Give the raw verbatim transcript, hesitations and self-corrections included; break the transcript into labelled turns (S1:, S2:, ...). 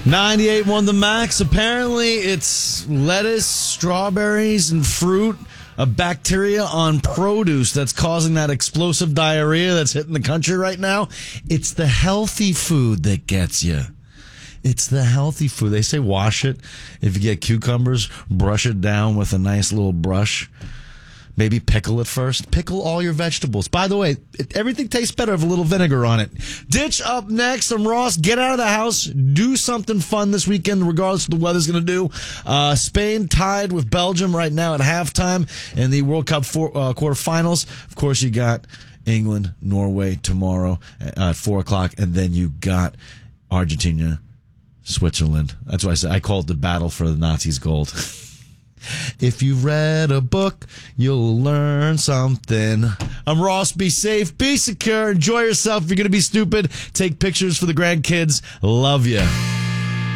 S1: ninety-eight won the max. Apparently, it's lettuce, strawberries, and fruit, a bacteria on produce that's causing that explosive diarrhea that's hitting the country right now. It's the healthy food that gets you. It's the healthy food. They say wash it. If you get cucumbers, brush it down with a nice little brush. Maybe pickle it first. Pickle all your vegetables. By the way, it, everything tastes better with a little vinegar on it. Ditch up next. I'm Ross. Get out of the house. Do something fun this weekend, regardless of what the weather's going to do. Uh, Spain tied with Belgium right now at halftime in the World Cup four, uh, quarterfinals. Of course, you got England, Norway tomorrow at four o'clock, and then you got Argentina, Switzerland. That's why I said I call it the battle for the Nazis' gold. If you've read a book, you'll learn something. I'm Ross. Be safe. Be secure. Enjoy yourself. If you're going to be stupid, take pictures for the grandkids. Love you.